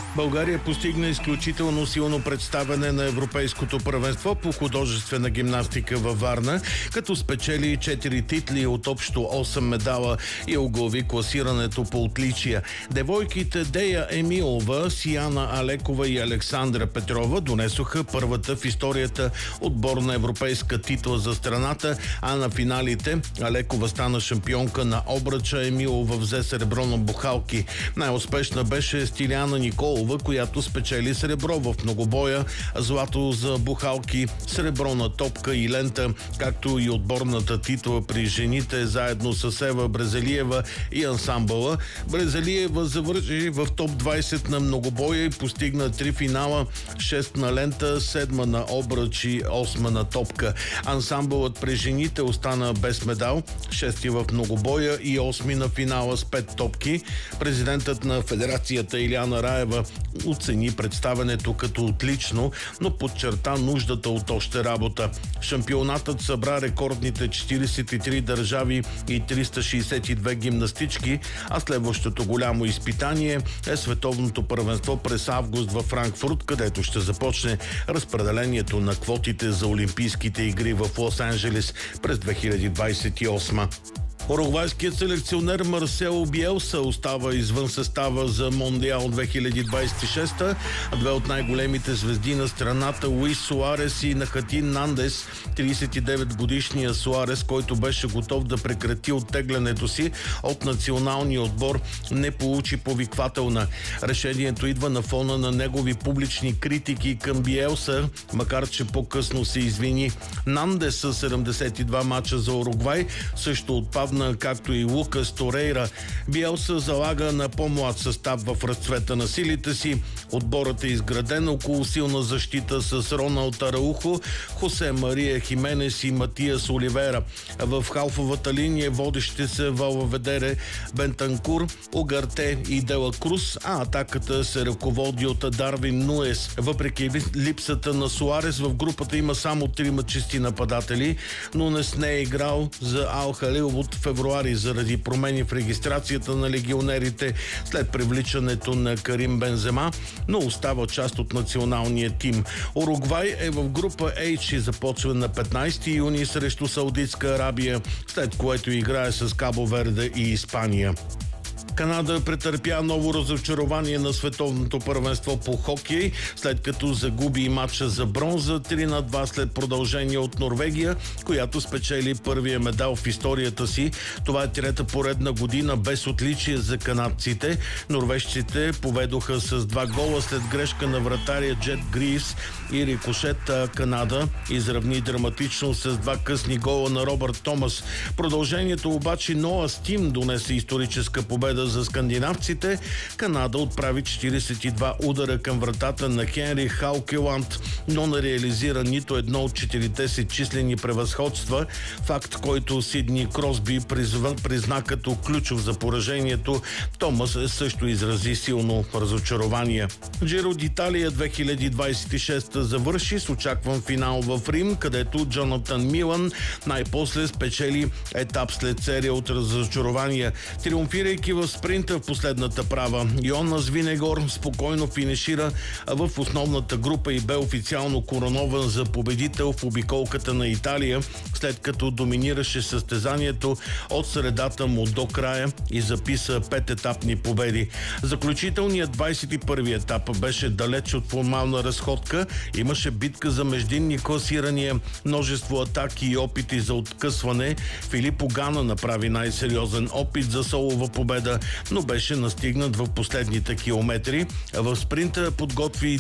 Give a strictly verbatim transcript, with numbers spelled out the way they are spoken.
България постигна изключително силно представяне на Европейското първенство по художествена гимнастика във Варна, като спечели четири титли от общо осем медала и оглави класирането по отличия. Девойките Дея Емилова, Сияна Алекова и Александра Петрова донесоха първата в историята отборна европейска титла за страната, а на финалите Алекова стана шампионка на обръча, Емилова взе сребро на бухалки. Най-успешна беше Стиляна Николова, която спечели сребро в многобоя, злато за бухалки, сребро на топка и лента, както и отборната титла при жените заедно с Ева Брезелиева и ансамбъла. Брезелиева завърши в топ двайсет на многобоя и постигна три финала, шест на лента, седма на обръч и осма на топка. Ансамбълът при жените остана без медал, шести в многобоя и осми на финала с пет топки. Президентът на федерацията Илияна Раева оцени представянето като отлично, но подчерта нуждата от още работа. Шампионатът събра рекордните четирийсет и три държави и триста шейсет и две гимнастички, а следващото голямо изпитание е световното първенство през август във Франкфурт, където ще започне разпределението на квотите за Олимпийските игри в Лос-Анджелес през две хиляди двайсет и осма. Уругвайският селекционер Марсело Биелса остава извън състава за Мондиал две хиляди двайсет и шеста. Две от най-големите звезди на страната, Луис Суарес и Нахатин Нандес, трийсет и девет годишния Суарес, който беше готов да прекрати оттеглянето си от националния отбор, не получи повиквателна. Решението идва на фона на негови публични критики към Биелса, макар че по-късно се извини. Нандес със седемдесет и два мача за Уругвай също отпадна, както и Лукас Торейра. Биелса залага на по-млад състав в разцвета на силите си. Отборът е изграден около силна защита с Роналд Араухо, Хосе Мария Хименес и Матиас Оливера. В халфовата линия водещи се Валаведере, Бентанкур, Огарте и Дела Круз, а атаката се ръководи от Дарвин Нуес. Въпреки липсата на Суарес, в групата има само трима чисти нападатели, но не с не е играл за Ал Халил от февруари заради промени в регистрацията на легионерите след привличането на Карим Бензема, но остава част от националния тим. Уругвай е в група H и започва на петнайсети юни срещу Саудитска Арабия, след което играе с Кабо Верде и Испания. Канада претърпя ново разочарование на световното първенство по хокей, след като загуби матча за бронза три на два след продължение от Норвегия, която спечели първия медал в историята си. Това е трета поредна година без отличие за канадците. Норвежците поведоха с два гола след грешка на вратаря Джет Гривс и рикошет. Канада изравни драматично с два късни гола на Робърт Томас. Продължението обаче Ноа Стим донесе историческа победа за скандинавците. Канада отправи четирийсет и два удара към вратата на Хенри Хаукеланд, но не реализира нито едно от четирите си числени превъзходства, факт, който Сидни Кросби призна, призна като ключов за поражението. Томас също изрази силно разочарование. Джиро d'Италия две хиляди двайсет и шеста завърши с очакван финал в Рим, където Джонатан Милан най-после спечели етап след серия от разочарования. Триумфирайки в спринта в последната права, Йонас Винегор спокойно финишира в основната група и бе официално коронован за победител в обиколката на Италия, след като доминираше състезанието от средата му до края и записа пет етапни победи. Заключителният двайсет и първи етап беше далеч от формална разходка. Имаше битка за междинни класирания, множество атаки и опити за откъсване. Филипо Гана направи най-сериозен опит за солова победа, но беше настигнат в последните километри. В спринта подготви